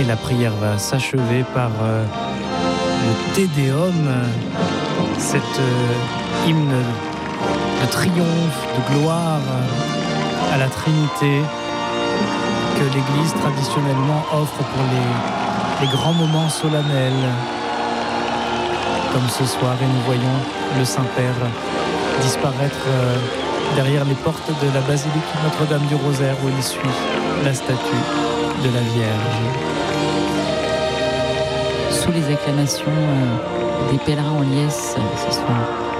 Et la prière va s'achever par le Te Deum, cet hymne de triomphe, de gloire à la Trinité que l'Église traditionnellement offre pour les grands moments solennels. Comme ce soir, et nous voyons le Saint-Père disparaître derrière les portes de la basilique Notre-Dame du Rosaire où il suit la statue de la Vierge. Sous les acclamations des pèlerins en liesse ce soir.